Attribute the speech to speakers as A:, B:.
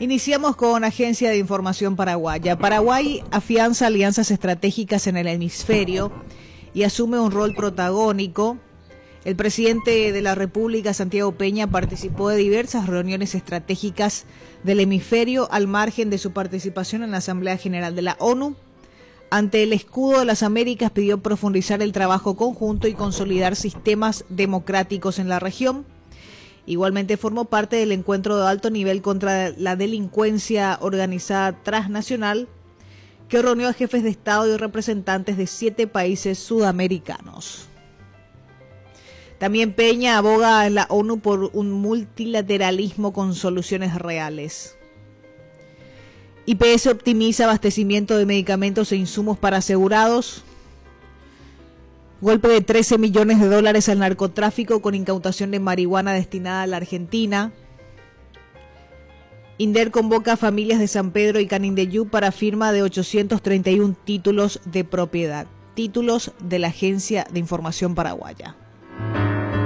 A: Iniciamos con Agencia de Información Paraguaya. Paraguay afianza alianzas estratégicas en el hemisferio y asume un rol protagónico. El presidente de la República, Santiago Peña, participó de diversas reuniones estratégicas del hemisferio al margen de su participación en la Asamblea General de la ONU. Ante el escudo de las Américas pidió profundizar el trabajo conjunto y consolidar sistemas democráticos en la región. Igualmente formó parte del encuentro de alto nivel contra la delincuencia organizada transnacional que reunió a jefes de Estado y representantes de 7 países sudamericanos. También Peña aboga en la ONU por un multilateralismo con soluciones reales. IPS optimiza abastecimiento de medicamentos e insumos para asegurados. Golpe de $13 millones al narcotráfico con incautación de marihuana destinada a la Argentina. INDER convoca a familias de San Pedro y Canindeyú para firma de 831 títulos de propiedad. Títulos de la Agencia de Información Paraguaya.